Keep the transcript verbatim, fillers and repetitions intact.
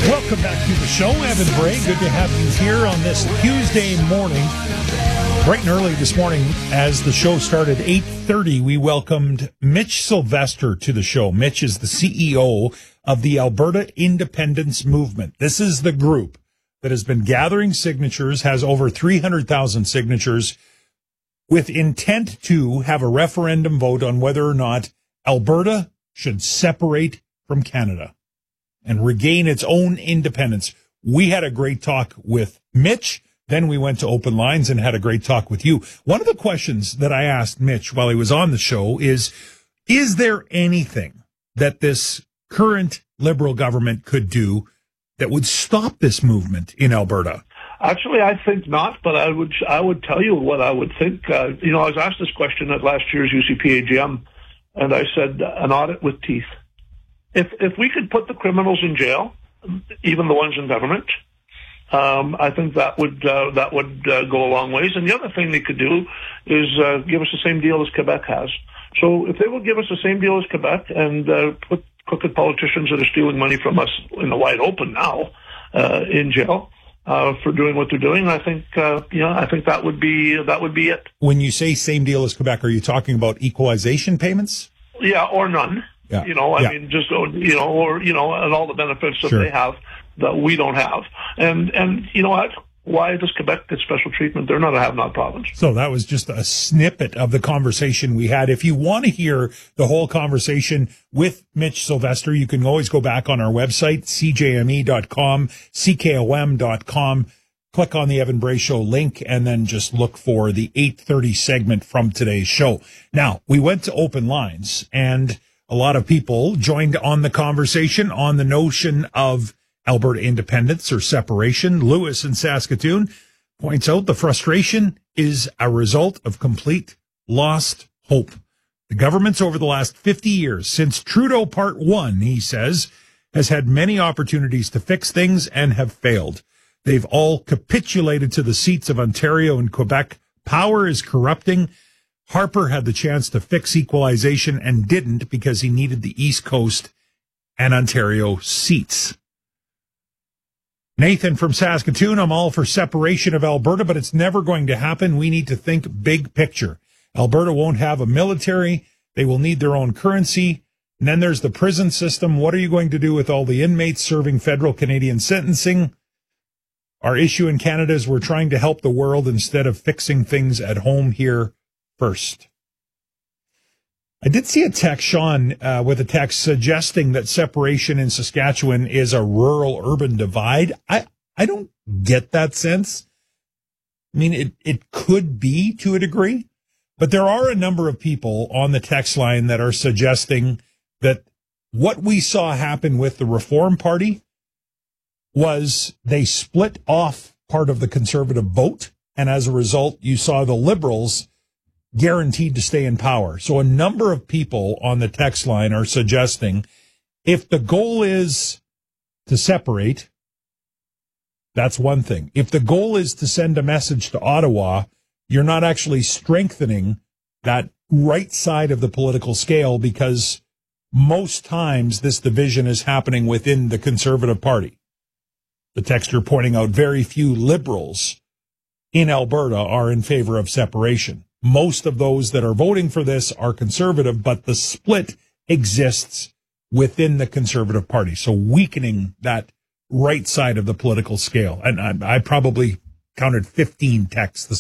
Welcome back to the show, Evan Bray. Good to have you here on this Tuesday morning. Bright and early this morning, as the show started, eight thirty, we welcomed Mitch Sylvester to the show. Mitch is the C E O of the Alberta Independence Movement. This is the group that has been gathering signatures, has over three hundred thousand signatures, with intent to have a referendum vote on whether or not Alberta should separate from Canada and regain its own independence. We had a great talk with Mitch. Then we went to open lines and had a great talk with you. One of the questions that I asked Mitch while he was on the show is, is there anything that this current Liberal government could do that would stop this movement in Alberta? Actually, I think not, but I would I would tell you what I would think. Uh, you know, I was asked this question at last year's U C P A G M, and I said an audit with teeth. If if we could put the criminals in jail, even the ones in government, um, I think that would uh, that would uh, go a long ways. And the other thing they could do is uh, give us the same deal as Quebec has. So if they will give us the same deal as Quebec and uh, put crooked politicians that are stealing money from us in the wide open now uh, in jail uh, for doing what they're doing, I think uh, you know I think that would be that would be it. When you say same deal as Quebec, are you talking about equalization payments? Yeah, or none. Yeah. You know, I yeah. mean, just, you know, or, you know, and all the benefits that Sure. they have that we don't have. And, and you know what? Why does Quebec get special treatment? They're not a have-not province. So that was just a snippet of the conversation we had. If you want to hear the whole conversation with Mitch Sylvester, you can always go back on our website, c j m e dot com, c k o m dot com. Click on the Evan Bray Show link and then just look for the eight thirty segment from today's show. Now, we went to open lines and a lot of people joined on the conversation on the notion of Alberta independence or separation. Lewis in Saskatoon points out the frustration is a result of complete lost hope. The governments over the last fifty years, since Trudeau Part One, he says, has had many opportunities to fix things and have failed. They've all capitulated to the seats of Ontario and Quebec. Power is corrupting. Harper had the chance to fix equalization and didn't because he needed the East Coast and Ontario seats. Nathan from Saskatoon, I'm all for separation of Alberta, but it's never going to happen. We need to think big picture. Alberta won't have a military. They will need their own currency. And then there's the prison system. What are you going to do with all the inmates serving federal Canadian sentencing? Our issue in Canada is we're trying to help the world instead of fixing things at home here first. I did see a text, Sean, uh, with a text suggesting that separation in Saskatchewan is a rural-urban divide. I, I don't get that sense. I mean, it, it could be to a degree, but there are a number of people on the text line that are suggesting that what we saw happen with the Reform Party was they split off part of the Conservative vote, and as a result, you saw the Liberals guaranteed to stay in power. So a number of people on the text line are suggesting if the goal is to separate, that's one thing. If the goal is to send a message to Ottawa, you're not actually strengthening that right side of the political scale because most times this division is happening within the Conservative Party. The texter pointing out very few Liberals in Alberta are in favor of separation. Most of those that are voting for this are Conservative, but the split exists within the Conservative Party. So weakening that right side of the political scale. And I, I probably counted fifteen texts this